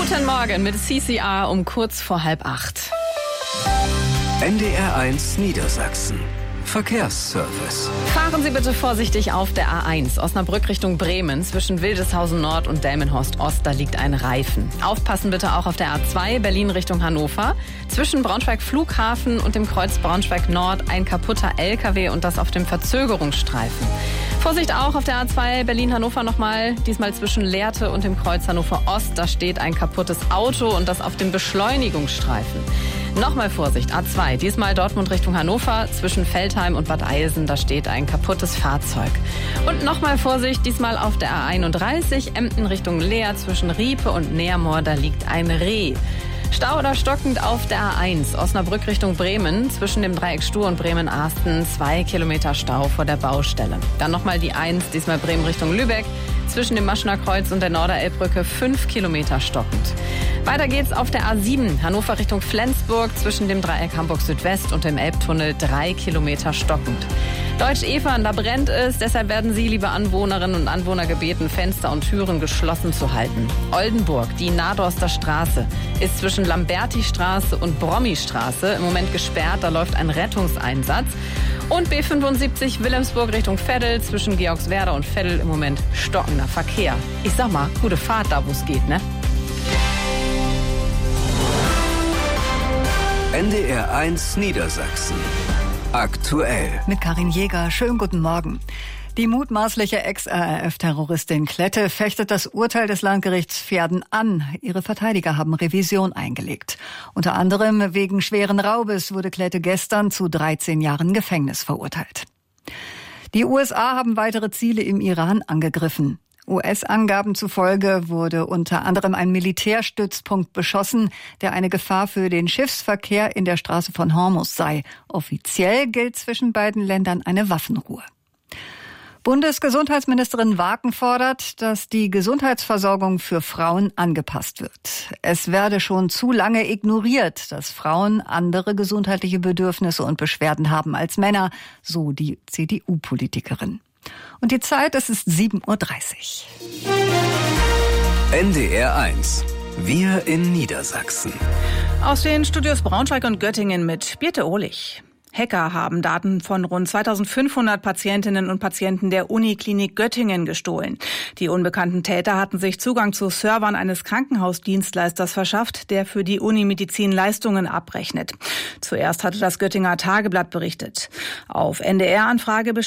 Guten Morgen mit CCR um kurz vor 7:30. NDR 1 Niedersachsen. Verkehrsservice. Fahren Sie bitte vorsichtig auf der A1 Osnabrück Richtung Bremen zwischen Wildeshausen Nord und Delmenhorst Ost. Da liegt ein Reifen. Aufpassen bitte auch auf der A2 Berlin Richtung Hannover. Zwischen Braunschweig Flughafen und dem Kreuz Braunschweig Nord ein kaputter LKW und das auf dem Verzögerungsstreifen. Vorsicht auch auf der A2 Berlin-Hannover nochmal, diesmal zwischen Lehrte und dem Kreuz Hannover Ost. Da steht ein kaputtes Auto und das auf dem Beschleunigungsstreifen. Nochmal Vorsicht, A2, diesmal Dortmund Richtung Hannover, zwischen Veltheim und Bad Eilsen, da steht ein kaputtes Fahrzeug. Und nochmal Vorsicht, diesmal auf der A31, Emden Richtung Leer, zwischen Riepe und Neermoor, da liegt ein Reh. Stau oder stockend auf der A1 Osnabrück Richtung Bremen, zwischen dem Dreieck Stuhr und Bremen-Ahsten, 2 Kilometer Stau vor der Baustelle. Dann nochmal die 1, diesmal Bremen Richtung Lübeck, zwischen dem Maschener Kreuz und der Norderelbbrücke 5 Kilometer stockend. Weiter geht's auf der A7 Hannover Richtung Flensburg, zwischen dem Dreieck Hamburg Südwest und dem Elbtunnel 3 Kilometer stockend. Deutsch-Evern, da brennt es, deshalb werden Sie, liebe Anwohnerinnen und Anwohner, gebeten, Fenster und Türen geschlossen zu halten. Oldenburg, die Nadorster Straße, ist zwischen Lamberti-Straße und Brommi-Straße im Moment gesperrt, da läuft ein Rettungseinsatz. Und B75 Wilhelmsburg Richtung Veddel, zwischen Georgswerda und Veddel im Moment stockender Verkehr. Ich sag mal, gute Fahrt da, wo es geht, ne? NDR 1 Niedersachsen. Aktuell. Mit Karin Jäger. Schönen guten Morgen. Die mutmaßliche Ex-RAF-Terroristin Klette fechtet das Urteil des Landgerichts Verden an. Ihre Verteidiger haben Revision eingelegt. Unter anderem wegen schweren Raubes wurde Klette gestern zu 13 Jahren Gefängnis verurteilt. Die USA haben weitere Ziele im Iran angegriffen. US-Angaben zufolge wurde unter anderem ein Militärstützpunkt beschossen, der eine Gefahr für den Schiffsverkehr in der Straße von Hormuz sei. Offiziell gilt zwischen beiden Ländern eine Waffenruhe. Bundesgesundheitsministerin Waken fordert, dass die Gesundheitsversorgung für Frauen angepasst wird. Es werde schon zu lange ignoriert, dass Frauen andere gesundheitliche Bedürfnisse und Beschwerden haben als Männer, so die CDU-Politikerin. Und die Zeit, es ist 7:30 Uhr. NDR 1. Wir in Niedersachsen. Aus den Studios Braunschweig und Göttingen mit Birte Ohlich. Hacker haben Daten von rund 2500 Patientinnen und Patienten der Uniklinik Göttingen gestohlen. Die unbekannten Täter hatten sich Zugang zu Servern eines Krankenhausdienstleisters verschafft, der für die Unimedizin Leistungen abrechnet. Zuerst hatte das Göttinger Tageblatt berichtet. Auf NDR-Anfrage